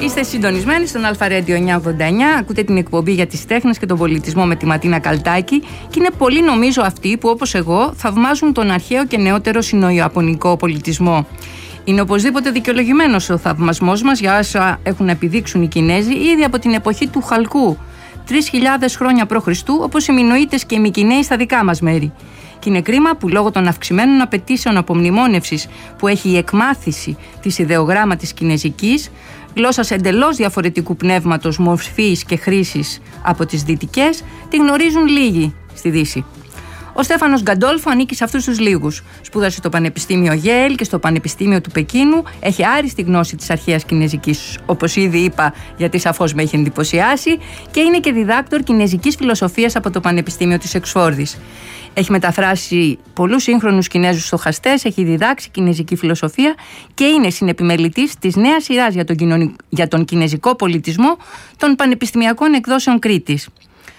Είστε συντονισμένοι στον Αλφα Radio 989. Ακούτε την εκπομπή για τις τέχνες και τον πολιτισμό με τη Ματίνα Καλτάκη. Και είναι πολλοί, νομίζω, αυτοί που, όπως εγώ, θαυμάζουν τον αρχαίο και νεότερο σινοϊαπωνικό πολιτισμό. Είναι οπωσδήποτε δικαιολογημένος ο θαυμασμός μας για όσα έχουν να επιδείξουν οι Κινέζοι ήδη από την εποχή του Χαλκού, 3.000 χρόνια π.Χ., όπως οι Μινωίτες και οι Μικηναίοι στα δικά μας μέρη. Και είναι κρίμα που λόγω των αυξημένων απαιτήσεων απομνημόνευσης που έχει η εκμάθηση της ιδεογράμματης κινεζικής, γλώσσας εντελώς διαφορετικού πνεύματος, μορφής και χρήσης από τις δυτικές, τη γνωρίζουν λίγοι στη Δύση. Ο Στέφανος Γκαντόλφο ανήκει σε αυτούς τους λίγους. Σπούδασε στο Πανεπιστήμιο Γέιλ και στο Πανεπιστήμιο του Πεκίνου. Έχει άριστη γνώση της αρχαίας κινεζικής, όπως ήδη είπα, γιατί σαφώς με έχει εντυπωσιάσει, και είναι και διδάκτορ κινεζικής φιλοσοφίας από το Πανεπιστήμιο της Εξφόρδης. Έχει μεταφράσει πολλούς σύγχρονους Κινέζους στοχαστές, έχει διδάξει κινεζική φιλοσοφία και είναι συνεπιμελητής της νέας σειράς για τον κινεζικό πολιτισμό των πανεπιστημιακών εκδόσεων Κρήτης.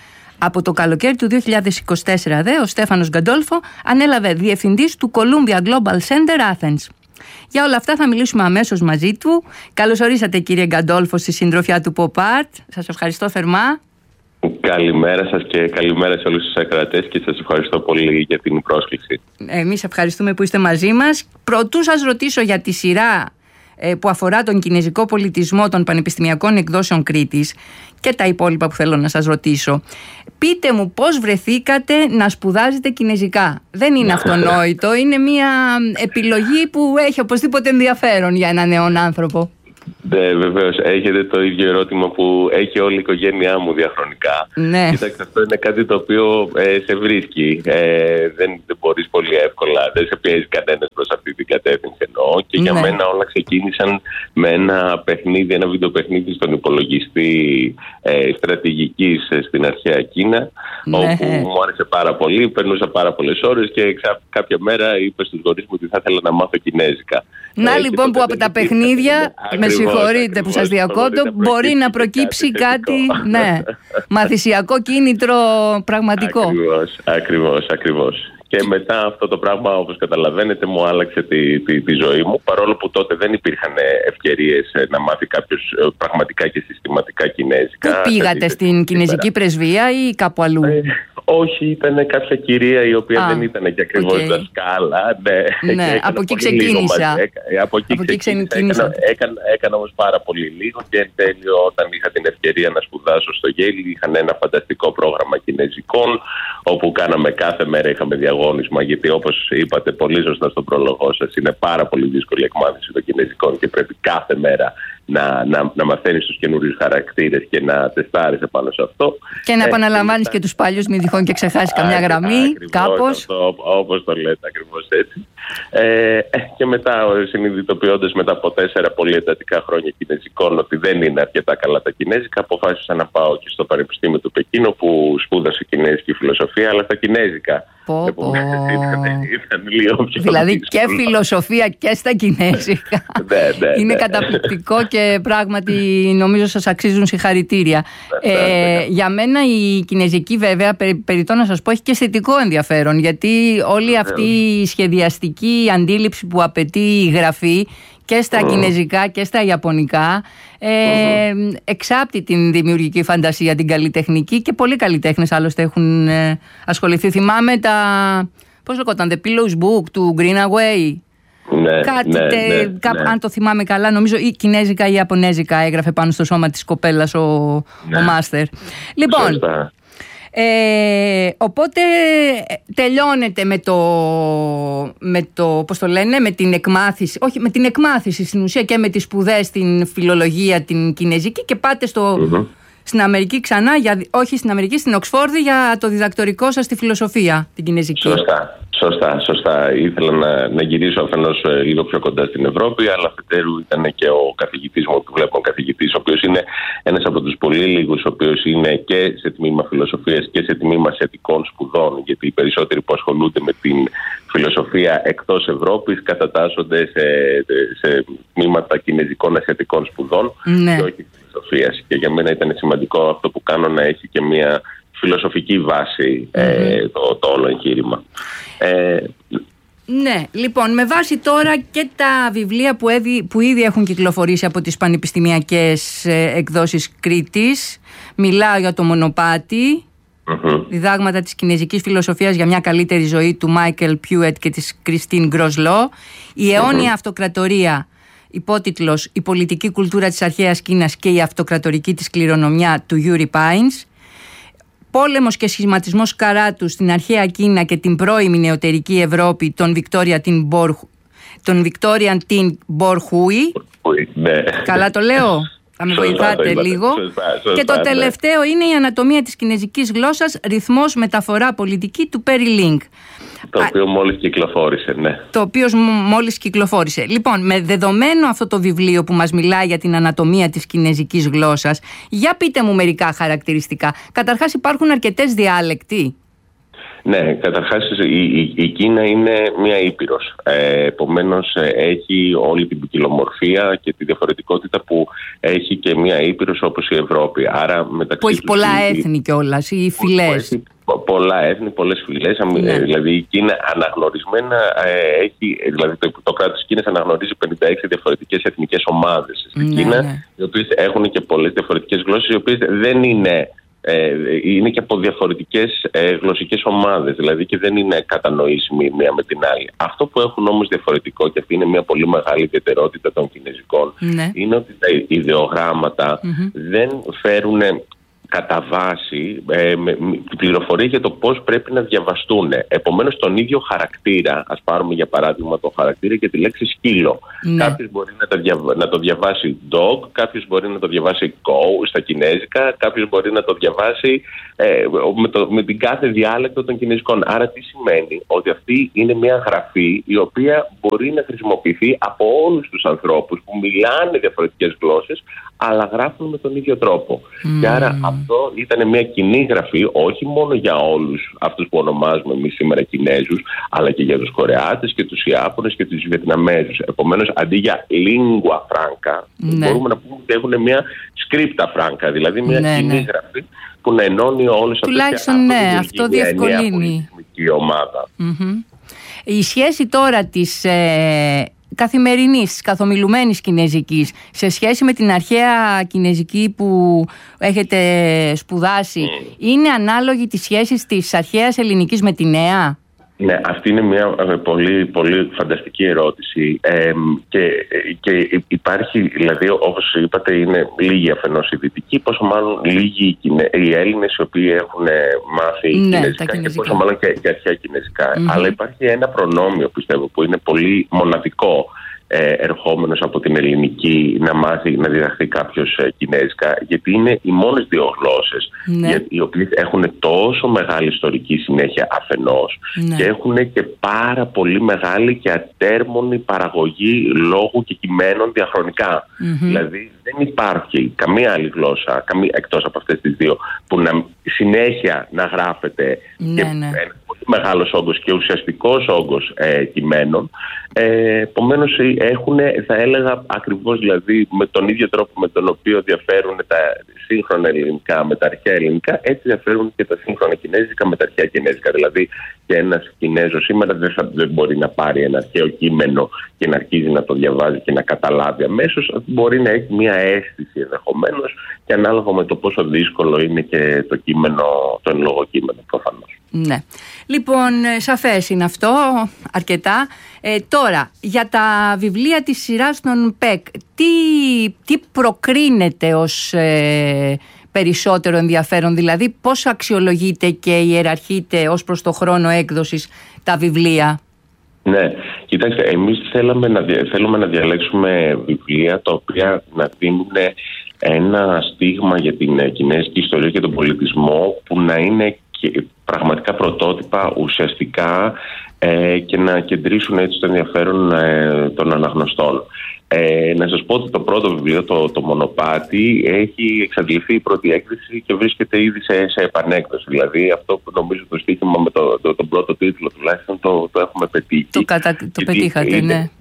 Από το καλοκαίρι του 2024 ο Στέφανος Γκαντόλφο ανέλαβε διευθυντής του Columbia Global Center Athens. Για όλα αυτά θα μιλήσουμε αμέσως μαζί του. Καλώς ορίσατε, κύριε Γκαντόλφο, στη συντροφιά του Pop Art. Σας ευχαριστώ θερμά. Καλημέρα σας και καλημέρα σε όλους τους ακροατές και σας ευχαριστώ πολύ για την πρόσκληση. Εμείς ευχαριστούμε που είστε μαζί μας. Προτού σας ρωτήσω για τη σειρά που αφορά τον κινεζικό πολιτισμό των πανεπιστημιακών εκδόσεων Κρήτης και τα υπόλοιπα που θέλω να σας ρωτήσω, πείτε μου πώς βρεθήκατε να σπουδάζετε κινεζικά. Δεν είναι αυτονόητο, είναι μια επιλογή που έχει οπωσδήποτε ενδιαφέρον για έναν νέον άνθρωπο. Ναι, βεβαίως. Έχετε το ίδιο ερώτημα που έχει όλη η οικογένειά μου διαχρονικά. Ναι. Κοιτάξτε, αυτό είναι κάτι το οποίο σε βρίσκει. Δεν μπορείς πολύ εύκολα, δεν σε πιέζει κανένας προς αυτή την κατεύθυνση, εννοώ. Και για μένα όλα ξεκίνησαν με ένα παιχνίδι, ένα βιντεοπαιχνίδι στον υπολογιστή στρατηγικής στην αρχαία Κίνα, όπου μου άρεσε πάρα πολύ, περνούσα πάρα πολλές ώρες και κάποια μέρα είπα στους γονείς μου ότι θα ήθελα να μάθω κινέζικα. Να λοιπόν που από τα παιχνίδια, με συγχωρείτε που σας διακόπτω, μπορεί να προκύψει κάτι, μαθησιακό κίνητρο πραγματικό. Ακριβώς. Και μετά αυτό το πράγμα, όπως καταλαβαίνετε, μου άλλαξε τη ζωή μου, παρόλο που τότε δεν υπήρχαν ευκαιρίες να μάθει κάποιος πραγματικά και συστηματικά κινέζικα. Πού πήγατε, στην κινεζική πρεσβεία ή κάπου αλλού? Όχι, ήταν κάποια κυρία η οποία δεν ήταν και ακριβώς δασκάλα. Ναι, από εκεί ξεκίνησα. Έκανα όμως πάρα πολύ λίγο και εν τέλει, όταν είχα την ευκαιρία να σπουδάσω στο Γέιλ, είχαν ένα φανταστικό πρόγραμμα κινεζικών, όπου κάναμε κάθε μέρα, είχαμε διαγώνισμα, γιατί όπως είπατε πολύ σωστά στον πρόλογο σας, είναι πάρα πολύ δύσκολη η εκμάθηση των κινεζικών και πρέπει κάθε μέρα να μαθαίνεις τους καινούριους χαρακτήρες και να τεστάρεις επάνω σε αυτό. Και να επαναλαμβάνεις και τους παλιούς, μην τυχόν και ξεχάσεις καμιά γραμμή, κάπως. Όπως το λέτε, ακριβώς έτσι. Και μετά, συνειδητοποιώντας μετά από 4 πολύ εντατικά χρόνια κινεζικών ότι δεν είναι αρκετά καλά τα κινέζικα, αποφάσισα να πάω και στο Πανεπιστήμιο του Πεκίνου, που σπούδασα κινέζικη φιλοσοφία, αλλά στα κινέζικα. Ήταν λίγο πιο δηλαδή και φιλοσοφία και στα κινέζικα. Είναι καταπληκτικό και πράγματι νομίζω σας αξίζουν συγχαρητήρια. Για μένα η κινεζική, βέβαια, περιττώ να σας πω, έχει και αισθητικό ενδιαφέρον, γιατί όλη αυτή η σχεδιαστική αντίληψη που απαιτεί η γραφή και στα κινεζικά και στα ιαπωνικά εξάπτει την δημιουργική φαντασία, την καλλιτεχνική, και πολλοί καλλιτέχνες άλλωστε έχουν ασχοληθεί. Θυμάμαι πώς λέγονταν, The Pillow's Book του Greenaway. Αν το θυμάμαι καλά, νομίζω ή κινέζικα ή ιαπωνέζικα έγραφε πάνω στο σώμα της κοπέλας ο Μάστερ. Λοιπόν, οπότε τελειώνεται με την εκμάθηση, όχι με την εκμάθηση στην ουσία και με τις σπουδές στην φιλολογία την κινέζικη, και πάτε στην Αμερική ξανά, όχι στην Αμερική, στην Οξφόρδη, για το διδακτορικό σας στη φιλοσοφία την κινέζικη. Σωστά. Ήθελα να γυρίσω αφενός λίγο πιο κοντά στην Ευρώπη, αλλά αφετέρου ήταν και ο καθηγητής μου, που βλέπω καθηγητής, ο οποίος είναι ένας από τους πολύ λίγους, ο οποίος είναι και σε τμήμα φιλοσοφίας και σε τμήμα ασιατικών σπουδών, γιατί οι περισσότεροι που ασχολούνται με την φιλοσοφία εκτός Ευρώπης κατατάσσονται σε τμήματα κινέζικων ασιατικών σπουδών και όχι φιλοσοφίας. Και για μένα ήταν σημαντικό αυτό που κάνω να έχει και μια φιλοσοφική βάση το όλο εγχείρημα. Ναι, λοιπόν, με βάση τώρα και τα βιβλία που ήδη έχουν κυκλοφορήσει από τις πανεπιστημιακές εκδόσεις Κρήτης, μιλάω για το Μονοπάτι, διδάγματα της κινέζικης φιλοσοφίας για μια καλύτερη ζωή του Μάικελ Πιούετ και της Κριστίν Γκροσλό, η αιώνια αυτοκρατορία, υπότιτλος «Η πολιτική κουλτούρα της αρχαίας Κίνας και η αυτοκρατορική της κληρονομιά» του Γιούρι Πάινς, «Πόλεμος και σχηματισμός καράτου στην αρχαία Κίνα και την πρώιμη νεωτερική Ευρώπη» των Βικτόριαν Τιν Μπορχούι. Καλά το λέω? Θα με βοηθάτε λίγο. Σωστά, και το τελευταίο είναι η ανατομία της κινέζικης γλώσσας, ρυθμός, μεταφορά, πολιτική του Πέρι Λίνγκ. Το οποίο μόλις κυκλοφόρησε, ναι. Το οποίο μόλις κυκλοφόρησε. Λοιπόν, με δεδομένο αυτό το βιβλίο που μας μιλάει για την ανατομία της κινέζικης γλώσσας, για πείτε μου μερικά χαρακτηριστικά. Καταρχάς, υπάρχουν αρκετές διάλεκτοι. Ναι, καταρχάς η Κίνα είναι μια ήπειρος. Επομένως έχει όλη την ποικιλομορφία και τη διαφορετικότητα που έχει και μια ήπειρος όπως η Ευρώπη. Άρα, που έχει πολλά έθνη κιόλας, οι φυλές. Πολλά έθνη, πολλές φυλές. Ναι. Δηλαδή η Κίνα αναγνωρισμένα έχει, δηλαδή το κράτος της Κίνας αναγνωρίζει 56 διαφορετικές εθνικές ομάδες στην Κίνα, οι οποίες έχουν και πολλές διαφορετικές γλώσσες, οι οποίες δεν είναι και από διαφορετικές γλωσσικές ομάδες, δηλαδή και δεν είναι κατανοήσιμη μία με την άλλη. Αυτό που έχουν όμως διαφορετικό, και αυτή είναι μια πολύ μεγάλη ιδιαιτερότητα των κινέζικων, είναι ότι τα ιδεογράμματα δεν φέρουν κατά βάση την πληροφορία για το πώς πρέπει να διαβαστούν. Επομένως, τον ίδιο χαρακτήρα, ας πάρουμε για παράδειγμα το χαρακτήρα και τη λέξη σκύλο. Κάποιος μπορεί να το διαβάσει dog, κάποιος μπορεί να το διαβάσει go στα κινέζικα, κάποιος μπορεί να το διαβάσει με την κάθε διάλεκτο των κινέζικων. Άρα τι σημαίνει? Ότι αυτή είναι μια γραφή η οποία μπορεί να χρησιμοποιηθεί από όλους τους ανθρώπους που μιλάνε διαφορετικές γλώσσες, αλλά γράφουν με τον ίδιο τρόπο. Και άρα αυτό ήταν μια κοινή γραφή, όχι μόνο για όλους αυτούς που ονομάζουμε εμείς σήμερα Κινέζους, αλλά και για τους Κορεάτες και τους Ιάπωνες και τους Βιετναμέζους. Επομένως, αντί για lingua franca, μπορούμε να πούμε ότι έχουν μια scripta franca, δηλαδή μια κοινή γραφή που να ενώνει όλες αυτές. Τουλάχιστον αυτό διευκολύνει η ομάδα. Η σχέση τώρα της καθημερινής, καθομιλουμένης κινέζικης σε σχέση με την αρχαία κινέζικη που έχετε σπουδάσει, είναι ανάλογη της σχέσης της αρχαίας ελληνικής με τη νέα? Ναι, αυτή είναι μια πολύ, πολύ φανταστική ερώτηση και υπάρχει, δηλαδή όπως είπατε, είναι λίγοι αφενός οι δυτικοί, πόσο μάλλον λίγοι οι Έλληνες οι οποίοι έχουν μάθει κινέζικα και πόσο μάλλον και αρχαία κινέζικα. Αλλά υπάρχει ένα προνόμιο, πιστεύω, που είναι πολύ μοναδικό ερχόμενος από την ελληνική να μάθει να διδαχθεί κάποιος κινέζικα, γιατί είναι οι μόνες δύο γλώσσες οι οποίες έχουν τόσο μεγάλη ιστορική συνέχεια αφενός και έχουν και πάρα πολύ μεγάλη και ατέρμονη παραγωγή λόγου και κειμένων διαχρονικά. Δηλαδή δεν υπάρχει καμία άλλη γλώσσα εκτός από αυτές τις δύο που συνέχεια να γράφεται και ένα πολύ μεγάλος όγκος και ουσιαστικός όγκος κειμένων. Επομένως έχουν, θα έλεγα, ακριβώς δηλαδή με τον ίδιο τρόπο με τον οποίο διαφέρουν τα σύγχρονα ελληνικά με τα αρχαία ελληνικά, έτσι διαφέρουν και τα σύγχρονα κινέζικα με τα αρχαία κινέζικα. Δηλαδή και ένας Κινέζος σήμερα δεν μπορεί να πάρει ένα αρχαίο κείμενο και να αρχίζει να το διαβάζει και να καταλάβει αμέσως. Μπορεί να έχει μια αίσθηση ενδεχομένως, και ανάλογα με το πόσο δύσκολο είναι και το κείμενο, το εν λόγω κείμενο προφανώς. Ναι. Λοιπόν, σαφές είναι αυτό αρκετά. Τώρα, για τα βιβλία της σειράς των ΠΕΚ, τι προκρίνεται ως περισσότερο ενδιαφέρον, δηλαδή πώς αξιολογείται και ιεραρχείται ως προς το χρόνο έκδοσης τα βιβλία? Ναι, κοιτάξτε, εμείς θέλουμε να διαλέξουμε βιβλία τα οποία να δίνουν ένα στίγμα για την κινέζικη ιστορία και τον πολιτισμό που να είναι πραγματικά πρωτότυπα, ουσιαστικά, και να κεντρήσουν έτσι το ενδιαφέρον των αναγνωστών. Να σας πω ότι το πρώτο βιβλίο, το Μονοπάτι, έχει εξαντληθεί η πρώτη έκδοση και βρίσκεται ήδη σε επανέκδοση. Δηλαδή αυτό που νομίζω το στοίχημα με τον πρώτο τίτλο τουλάχιστον το έχουμε πετύχει. Το πετύχατε, ναι.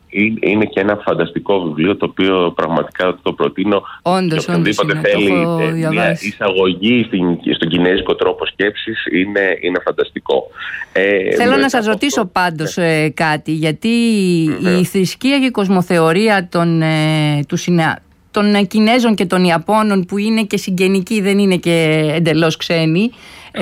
Είναι και ένα φανταστικό βιβλίο, το οποίο πραγματικά το προτείνω. Όντως, οποιονδήποτε θέλει μια εισαγωγή στον κινέζικο τρόπο σκέψης, είναι φανταστικό. Θέλω να σας ρωτήσω πάντως κάτι, γιατί η θρησκεία και η κοσμοθεωρία των Κινέζων και των Ιαπώνων, που είναι και συγγενικοί, δεν είναι και εντελώς ξένοι,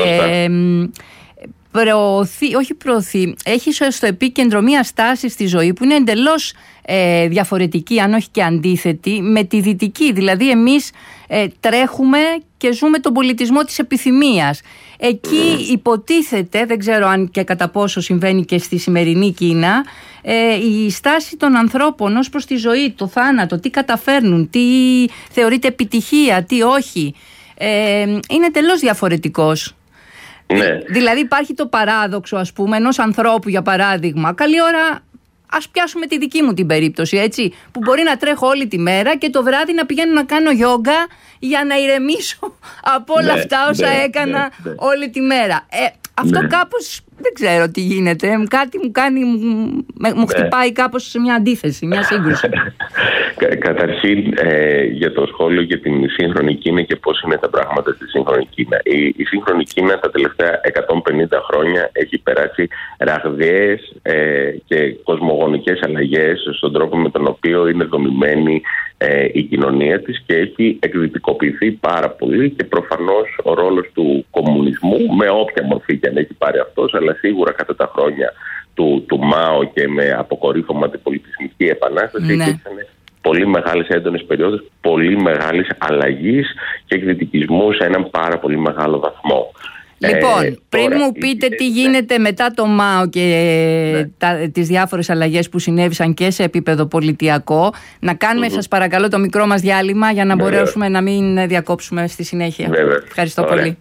έχει στο επίκεντρο μία στάση στη ζωή που είναι εντελώς διαφορετική, αν όχι και αντίθετη, με τη δυτική. Δηλαδή εμείς τρέχουμε και ζούμε τον πολιτισμό της επιθυμίας. Εκεί υποτίθεται, δεν ξέρω αν και κατά πόσο συμβαίνει και στη σημερινή Κίνα, η στάση των ανθρώπων ως προς τη ζωή, το θάνατο, τι καταφέρνουν, τι θεωρείται επιτυχία, τι όχι, είναι εντελώς διαφορετικός. Ναι. Δηλαδή υπάρχει το παράδοξο, ας πούμε, ενός ανθρώπου, για παράδειγμα, καλή ώρα, ας πιάσουμε τη δική μου την περίπτωση, έτσι, που μπορεί να τρέχω όλη τη μέρα και το βράδυ να πηγαίνω να κάνω γιόγκα για να ηρεμήσω από όλα αυτά όσα έκανα όλη τη μέρα. Αυτό κάπως δεν ξέρω τι γίνεται. Κάτι μου κάνει, μου χτυπάει κάπως σε μια αντίθεση, μια σύγκρουση. Καταρχήν, για το σχόλιο για την σύγχρονη Κίνα και πώς είναι τα πράγματα στη σύγχρονη Κίνα. Η σύγχρονη Κίνα τα τελευταία 150 χρόνια έχει περάσει ραγδαίες και κοσμογονικές αλλαγές στον τρόπο με τον οποίο είναι δομημένη η κοινωνία της, και έχει εκδυτικοποιηθεί πάρα πολύ, και προφανώς ο ρόλος του κομμουνισμού, με όποια μορφή και αν έχει πάρει αυτός, αλλά σίγουρα κατά τα χρόνια του Μάο και με αποκορύφωμα την πολιτισμική επανάσταση, υπήρξαν πολύ μεγάλες έντονες περιόδους πολύ μεγάλης αλλαγής και εκδυτικισμού σε έναν πάρα πολύ μεγάλο βαθμό. Λοιπόν, πριν μου πείτε τι γίνεται μετά το ΜΑΟ και τις διάφορες αλλαγές που συνέβησαν και σε επίπεδο πολιτιακό, να κάνουμε σας παρακαλώ το μικρό μας διάλειμμα για να μπορέσουμε να μην διακόψουμε στη συνέχεια. Ευχαριστώ πολύ.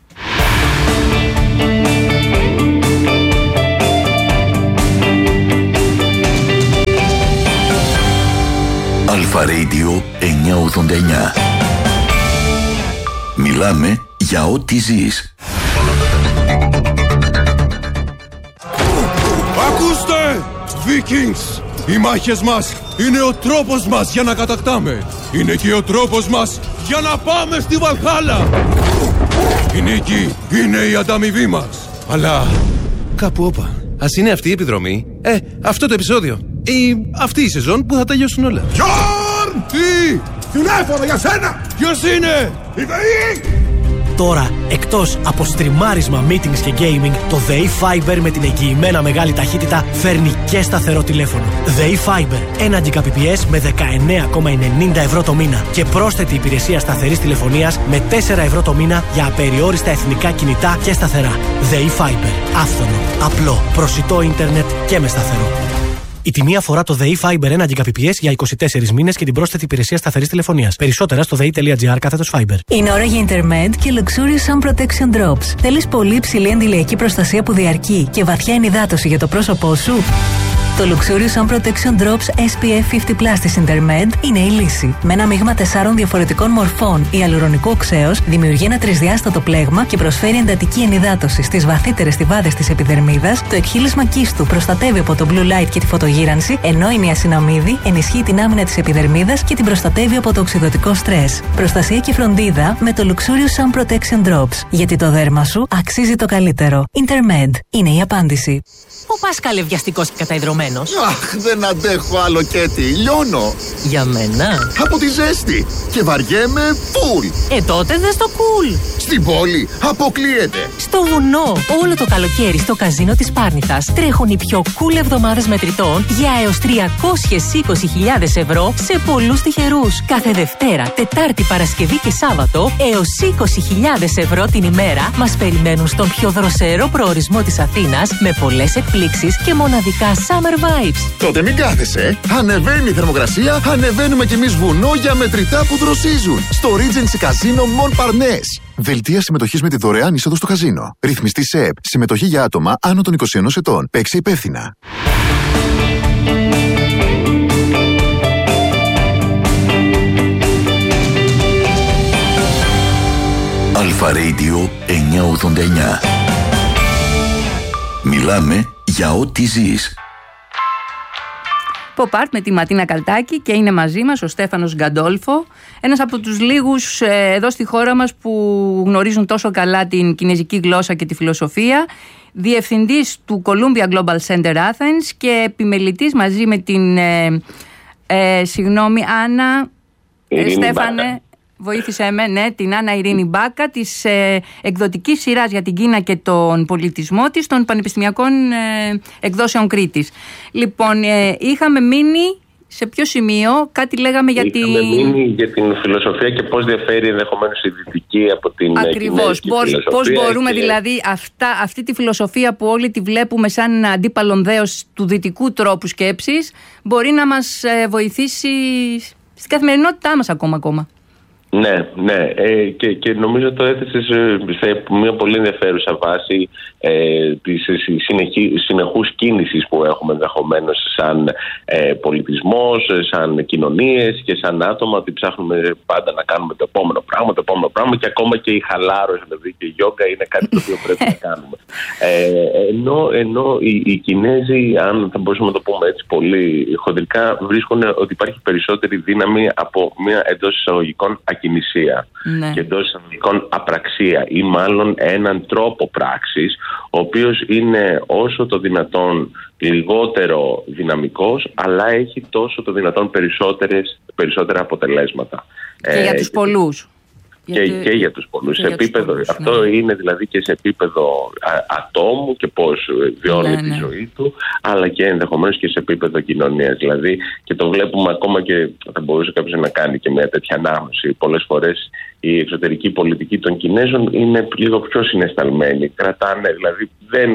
Αλφα Radio 989. Μιλάμε για ό,τι ζεις. Ακούστε! Vikings! Οι μάχες μας είναι ο τρόπος μας για να κατακτάμε. Είναι και ο τρόπος μας για να πάμε στη Βαλχάλα. Η νίκη είναι η ανταμοιβή μας. Αλλά κάπου όπα. Ας είναι αυτή η επιδρομή, αυτό το επεισόδιο, ή αυτή η σεζόν που θα τελειώσουν όλα. Γιόρν! Τι! Τηλέφωνο για σένα! Ποιος είναι? Η ΔΕΗ! Τώρα, εκτός από στριμάρισμα, meetings και gaming, το ΔΕΗ Fiber με την εγγυημένα μεγάλη ταχύτητα φέρνει και σταθερό τηλέφωνο. ΔΕΗ Fiber, 1 Gbps με 19,90 ευρώ το μήνα και πρόσθετη υπηρεσία σταθερής τηλεφωνίας με 4 ευρώ το μήνα για απεριόριστα εθνικά κινητά και σταθερά. ΔΕΗ Fiber, άφθονο, απλό, προσιτό ίντερνετ και με σταθερό. Η τιμή αφορά το ΔΕΗ Fiber 1 Gbps για 24 μήνες και την πρόσθετη υπηρεσία σταθερής τηλεφωνίας. Περισσότερα στο dei.gr/Fiber. Είναι ώρα για Intermed και Luxurious Sun Protection Drops. Θέλεις πολύ υψηλή αντιλιακή προστασία που διαρκεί και βαθιά ενυδάτωση για το πρόσωπό σου? Το Luxurious Sun Protection Drops SPF 50+ της Intermed είναι η λύση. Με ένα μείγμα 4 διαφορετικών μορφών ιαλουρονικού οξέως δημιουργεί ένα τρισδιάστατο πλέγμα και προσφέρει εντατική ενυδάτωση στις βαθύτερες στιβάδες της επιδερμίδας. Το εκχύλισμα κίστου προστατεύει από το blue light και τη φωτογύρανση, ενώ η νιασιναμίδη ενισχύει την άμυνα της επιδερμίδας και την προστατεύει από το οξυδωτικό στρες. Προστασία και φροντίδα με το Luxurious Sun Protection Drops. Γιατί το δέρμα σου αξίζει το καλύτερο. Intermed είναι η απάντηση. Πού πας καλευδιαστικός και καταϊδρωμένος? Αχ, δεν αντέχω άλλο, Κέτι. Λιώνω. Για μένα? Από τη ζέστη. Και βαριέμαι φουλ. Τότε δες το cool. Στην πόλη αποκλείεται. Στο βουνό. Όλο το καλοκαίρι στο καζίνο της Πάρνηθας τρέχουν οι πιο cool εβδομάδες μετρητών για έως 320.000 ευρώ σε πολλούς τυχερούς. Κάθε Δευτέρα, Τετάρτη, Παρασκευή και Σάββατο έως 20.000 ευρώ την ημέρα μας περιμένουν στον πιο δροσερό προορισμό της Αθήνας με πολλές εκπλήξεις και μοναδικά summer vibes. Τότε μην κάθεσαι. Ανεβαίνει η θερμοκρασία, ανεβαίνουμε κι εμείς βουνό για μετρητά που δροσίζουν. Στο Regency Casino Mon Parnasse. Δελτία συμμετοχής με τη δωρεάν είσοδο στο καζίνο. Ρυθμιστή ΣΕΠ. Συμμετοχή για άτομα άνω των 21 ετών. Παίξε υπεύθυνα. Αλφα Radio 989. Μιλάμε για ό,τι ζεις. Pop Art με τη Ματίνα Καλτάκη, και είναι μαζί μας ο Στέφανος Γκαντόλφο, ένας από τους λίγους εδώ στη χώρα μας που γνωρίζουν τόσο καλά την κινεζική γλώσσα και τη φιλοσοφία, διευθυντής του Columbia Global Center Athens και επιμελητής μαζί με την Άννα Στέφανε, βοήθησέ με, ναι, την Άννα Ειρήνη Μπάκα, της εκδοτικής σειράς για την Κίνα και τον πολιτισμό της των Πανεπιστημιακών Εκδόσεων Κρήτης. Λοιπόν, είχαμε μείνει σε ποιο σημείο? Κάτι λέγαμε για την... Είχαμε μείνει για την φιλοσοφία και πώς διαφέρει ενδεχομένως η δυτική από την ακριβώς, πώς μπορούμε δηλαδή αυτή τη φιλοσοφία που όλοι τη βλέπουμε σαν αντίπαλον δέος του δυτικού τρόπου σκέψης μπορεί να μας βοηθήσει στην καθημερινότητά μας ακόμα. Ναι, και νομίζω το έθεσες σε μια πολύ ενδιαφέρουσα βάση της συνεχούς κίνησης που έχουμε ενδεχομένως σαν πολιτισμός, σαν κοινωνίες και σαν άτομα, ότι ψάχνουμε πάντα να κάνουμε το επόμενο πράγμα και ακόμα και η χαλάρωση, δηλαδή και η γιόγκα είναι κάτι το οποίο πρέπει να κάνουμε. Ενώ οι Κινέζοι, αν θα μπορούσαμε να το πούμε έτσι πολύ χοντρικά, βρίσκουν ότι υπάρχει περισσότερη δύναμη από μια εντός εισαγωγικών ακινησία και εντός εισαγωγικών απραξία, ή μάλλον έναν τρόπο πράξης ο οποίος είναι όσο το δυνατόν λιγότερο δυναμικός, αλλά έχει τόσο το δυνατόν περισσότερα αποτελέσματα. Και για τους πολλούς. Και για τους πολλούς. Αυτό είναι δηλαδή και σε επίπεδο ατόμου και πώς βιώνει τη ζωή του, αλλά και ενδεχομένως και σε επίπεδο κοινωνίας. Δηλαδή, και το βλέπουμε ακόμα, και θα μπορούσε κάποιος να κάνει και μια τέτοια ανάγνωση. Πολλές φορές η εξωτερική πολιτική των Κινέζων είναι λίγο πιο συναισθαλμένη. Κρατάνε, δηλαδή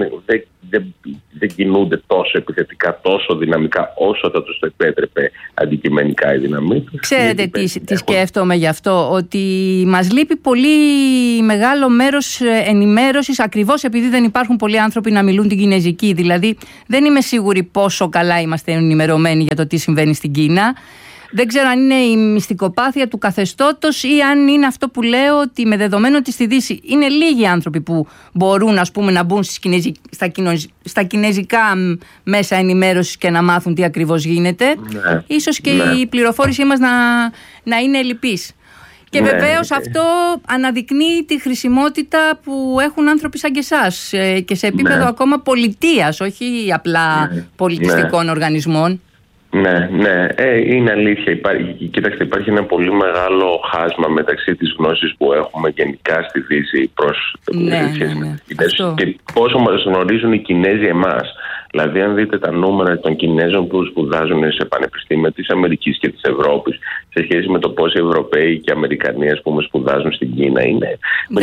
δεν κινούνται τόσο επιθετικά, τόσο δυναμικά όσο θα τους το επέτρεπε αντικειμενικά η δύναμή τους. Ξέρετε τι σκέφτομαι γι' αυτό? Ότι μας λείπει πολύ μεγάλο μέρος ενημέρωσης, ακριβώς επειδή δεν υπάρχουν πολλοί άνθρωποι να μιλούν την κινεζική. Δηλαδή δεν είμαι σίγουρη πόσο καλά είμαστε ενημερωμένοι για το τι συμβαίνει στην Κίνα. Δεν ξέρω αν είναι η μυστικοπάθεια του καθεστώτος ή αν είναι αυτό που λέω, ότι με δεδομένο ότι στη Δύση είναι λίγοι άνθρωποι που μπορούν, ας πούμε, να μπουν στα κινέζικα μέσα ενημέρωσης και να μάθουν τι ακριβώς γίνεται. Ίσως και η πληροφόρησή μας να είναι ελλειπής. Και βεβαίως αυτό αναδεικνύει τη χρησιμότητα που έχουν άνθρωποι σαν και εσάς και σε επίπεδο ακόμα πολιτείας, όχι απλά πολιτιστικών οργανισμών. Ναι, είναι αλήθεια. Κοίταξτε, υπάρχει ένα πολύ μεγάλο χάσμα μεταξύ της γνώσης που έχουμε γενικά στη Δύση προς σχέση με τις Κινέζους και πόσο μας γνωρίζουν οι Κινέζοι εμάς. Δηλαδή, αν δείτε τα νούμερα των Κινέζων που σπουδάζουν σε πανεπιστήμια της Αμερικής και της Ευρώπης σε σχέση με το πόσοι Ευρωπαίοι και Αμερικανοί, ας πούμε, σπουδάζουν στην Κίνα, είναι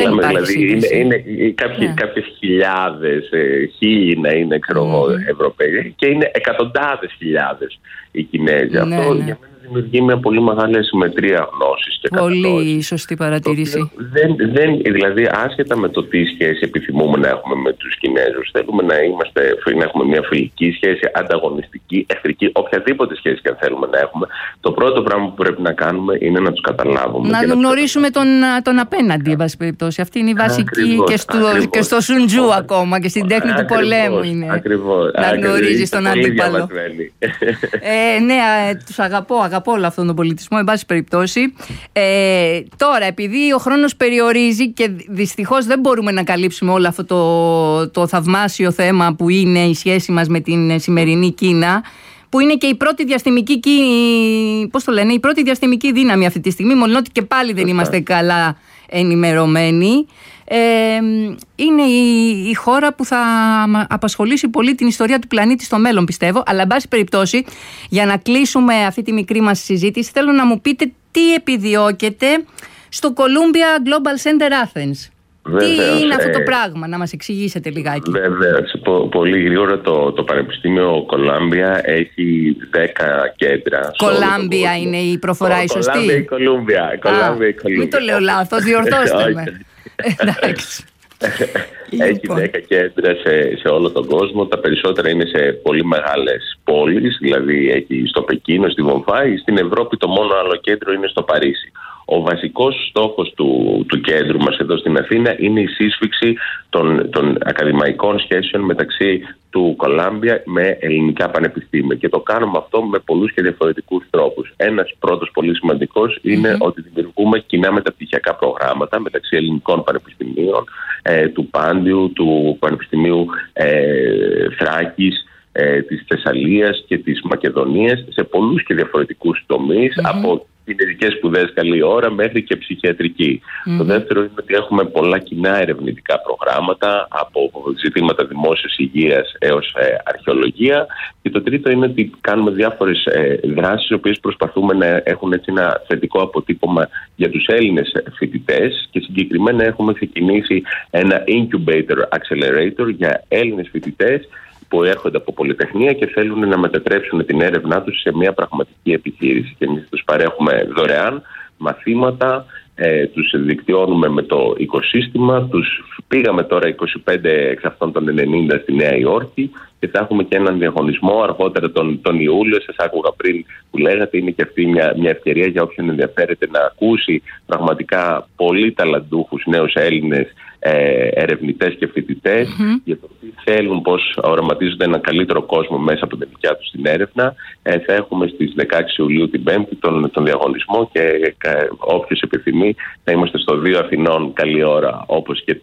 κάποιες χιλιάδες, χίλιοι να είναι, Ευρωπαίοι, και είναι εκατοντάδες χιλιάδες οι Κινέζοι. Αυτό για μένα δημιουργεί μια πολύ μεγάλη ασυμμετρία γνώσης και πολύ σωστή παρατήρηση. Δηλαδή, άσχετα με το τι σχέση επιθυμούμε να έχουμε με τους Κινέζους, θέλουμε να έχουμε μια φιλική σχέση, ανταγωνιστική, εχθρική, οποιαδήποτε σχέση και αν θέλουμε να έχουμε, το πρώτο πράγμα που πρέπει να κάνουμε είναι να τους καταλάβουμε. Να γνωρίσουμε τον απέναντι, εν πάση περιπτώσει. Αυτή είναι η βασική, και στο Σουντζού ακόμα και στην τέχνη του πολέμου είναι. Να γνωρίζεις τον αντίπαλο. Ναι, τους αγαπώ όλο αυτόν τον πολιτισμό, εν πάση περιπτώσει. Τώρα, επειδή ο χρόνος περιορίζει και δυστυχώς δεν μπορούμε να καλύψουμε όλο αυτό το θαυμάσιο θέμα που είναι η σχέση μας με την σημερινή Κίνα, που είναι και η πρώτη η πρώτη διαστημική δύναμη αυτή τη στιγμή, μόνο ότι και πάλι δεν είμαστε καλά ενημερωμένοι. Είναι η χώρα που θα απασχολήσει πολύ την ιστορία του πλανήτη στο μέλλον, πιστεύω. Αλλά, εν πάση περιπτώσει, για να κλείσουμε αυτή τη μικρή μας συζήτηση, θέλω να μου πείτε τι επιδιώκετε στο Columbia Global Center Athens. Βεβαίως, τι είναι αυτό το πράγμα, να μας εξηγήσετε λιγάκι. Βεβαίως, πολύ γρήγορα το Πανεπιστήμιο Columbia έχει 10 κέντρα. Columbia είναι η προφορά η σωστή? Columbia. Μην το λέω λάθος, διορθώστε με. Εντάξει. Έχει 10 κέντρα σε όλο τον κόσμο. Τα περισσότερα είναι σε πολύ μεγάλες πόλεις. Δηλαδή έχει στο Πεκίνο, στη Βομβάη. Στην Ευρώπη το μόνο άλλο κέντρο είναι στο Παρίσι. Ο βασικός στόχος του κέντρου μας εδώ στην Αθήνα είναι η σύσφυξη των ακαδημαϊκών σχέσεων μεταξύ του Κολάμπια με ελληνικά πανεπιστήμια. Και το κάνουμε αυτό με πολλούς και διαφορετικούς τρόπους. Ένας πρώτος πολύ σημαντικός είναι ότι δημιουργούμε κοινά μεταπτυχιακά προγράμματα μεταξύ ελληνικών πανεπιστημίων, του Πάντιου, του Πανεπιστημίου Θράκης, της Θεσσαλίας και της Μακεδονίας, σε πολλούς και διαφορετικούς τομείς, από ειδικές σπουδές καλή ώρα μέχρι και ψυχιατρική. Το δεύτερο είναι ότι έχουμε πολλά κοινά ερευνητικά προγράμματα, από ζητήματα δημόσιας υγείας έως αρχαιολογία. Και το τρίτο είναι ότι κάνουμε διάφορες δράσεις, οι οποίες προσπαθούμε να έχουν έτσι ένα θετικό αποτύπωμα για τους Έλληνες φοιτητές, και συγκεκριμένα έχουμε ξεκινήσει ένα incubator accelerator για Έλληνες φοιτητές που έρχονται από πολυτεχνία και θέλουν να μετατρέψουν την έρευνά τους σε μια πραγματική επιχείρηση. Και εμείς τους παρέχουμε δωρεάν μαθήματα, τους δικτυώνουμε με το οικοσύστημα. Πήγαμε τώρα 25 εξ αυτών των 90 στη Νέα Υόρκη και θα έχουμε και έναν διαγωνισμό αργότερα τον Ιούλιο. Σας άκουγα πριν που λέγατε, είναι και αυτή μια ευκαιρία για όποιον ενδιαφέρεται να ακούσει πραγματικά πολύ ταλαντούχους νέους Έλληνες ερευνητές και φοιτητές για το τι θέλουν, πώς οραματίζονται έναν καλύτερο κόσμο μέσα από την δικιά τους την έρευνα. Θα έχουμε στις 16 Ιουλίου την Πέμπτη τον διαγωνισμό και όποιος επιθυμεί θα είμαστε στο 2 Αθηνών καλή ώρα, όπως και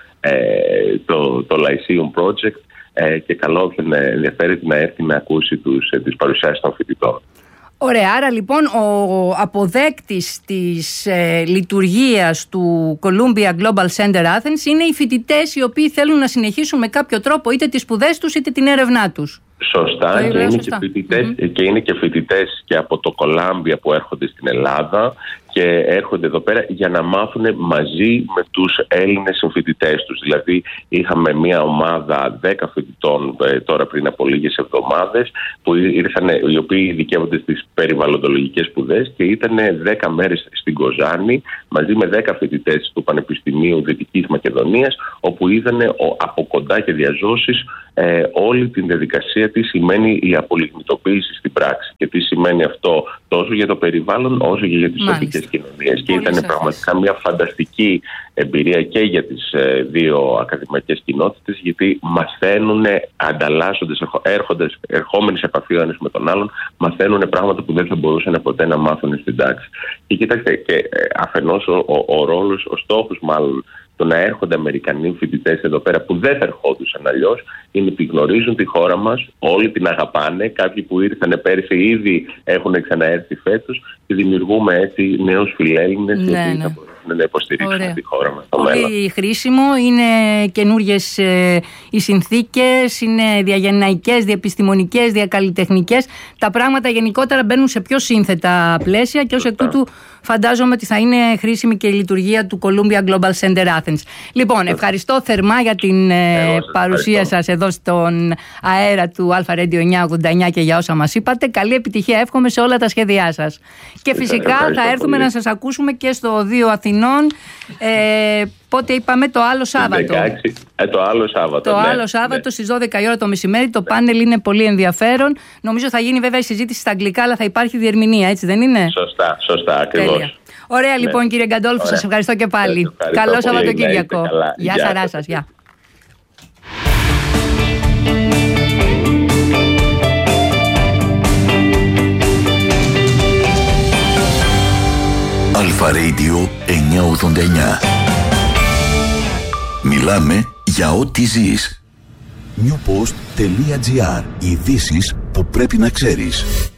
το Lyceum Project, και καλό όποιον ενδιαφέρεται να έρθει να ακούσει τις παρουσιάσεις των φοιτητών. Ωραία, άρα λοιπόν ο αποδέκτης της λειτουργίας του Columbia Global Center Athens είναι οι φοιτητές οι οποίοι θέλουν να συνεχίσουν με κάποιο τρόπο είτε τις σπουδές τους είτε την έρευνά τους. Σωστά, και είναι και φοιτητές και από το Κολάμπια που έρχονται στην Ελλάδα και έρχονται εδώ πέρα για να μάθουν μαζί με τους Έλληνες συμφοιτητές τους. Δηλαδή είχαμε μια ομάδα 10 φοιτητών τώρα πριν από λίγες εβδομάδες που ήρθαν, οι οποίοι ειδικεύονται στις περιβαλλοντολογικές σπουδές, και ήταν 10 μέρες στην Κοζάνη μαζί με 10 φοιτητές του Πανεπιστημίου Δυτικής Μακεδονίας, όπου είδαν από κοντά και διαζώσεις όλη την διαδικασία τι σημαίνει η απολιγνητοποίηση στην πράξη και τι σημαίνει αυτό τόσο για το περιβάλλον όσο και για τις τοπικές κοινωνίες. Και ήταν πραγματικά μια φανταστική εμπειρία και για τις δύο ακαδημαϊκές κοινότητες, γιατί μαθαίνουν, ανταλλάσσοντας, ερχόμενοι σε επαφή ο ένας με τον άλλον, μαθαίνουν πράγματα που δεν θα μπορούσαν ποτέ να μάθουν στην τάξη. Και κοιτάξτε, και αφενός ο ρόλος, ο στόχος μάλλον, το να έρχονται Αμερικανοί φοιτητές εδώ πέρα που δεν θα ερχόντουσαν αλλιώς, είναι ότι γνωρίζουν τη χώρα μας, όλοι την αγαπάνε. Κάποιοι που ήρθαν πέρυσι ήδη έχουν ξαναέρθει φέτος και δημιουργούμε έτσι νέους φιλέλληνες οι οποίοι θα μπορούν να υποστηρίξουν τη χώρα μας. Πολύ χρήσιμο. Είναι καινούριες οι συνθήκες, είναι διαγενειακές, διεπιστημονικές, διακαλλιτεχνικές. Τα πράγματα γενικότερα μπαίνουν σε πιο σύνθετα πλαίσια και ως εκ τούτου φαντάζομαι ότι θα είναι χρήσιμη και η λειτουργία του Columbia Global Center Athens. Λοιπόν, ευχαριστώ θερμά για την παρουσία σας εδώ στον αέρα του Αλφα Radio 989 και για όσα μας είπατε. Καλή επιτυχία εύχομαι σε όλα τα σχέδιά σας. Και φυσικά θα έρθουμε να σας ακούσουμε και στο 2 Αθηνών. Πότε είπαμε, το άλλο Σάββατο. 16, το άλλο Σάββατο. Το άλλο Σάββατο στις 12 η ώρα το μεσημέρι. Το πάνελ είναι πολύ ενδιαφέρον. Νομίζω θα γίνει βέβαια η συζήτηση στα αγγλικά, αλλά θα υπάρχει διερμηνία, έτσι δεν είναι? Σωστά, ακριβώς. Ωραία, λοιπόν, κύριε Γκαντόλφου, σας ευχαριστώ και πάλι. Καλό Σαββατοκύριακο. Γεια χαρά σας. Γεια. Αλφα Radio 989. Μιλάμε για ό,τι ζεις. Newpost.gr. Ειδήσεις που πρέπει να ξέρεις.